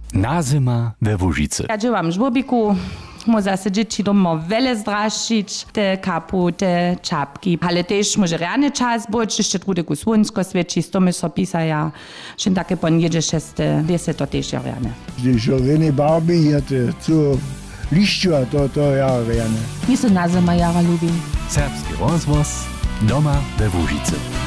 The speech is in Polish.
Nazima we Łužicy. Ja działam w żłobiku. Może się dzieci doma wiele zdraszyć, te kapu, te czapki. Ale też może rany czas być, jeszcze trudy słonsko świeci, z tomu so pisaja, że takie poniedzie 6-10 to też ja rany. Żoryny barby, ja to liściu, to ja rany. Mi się na zima jara lubi. Serbski rozvoz doma we Łužicy.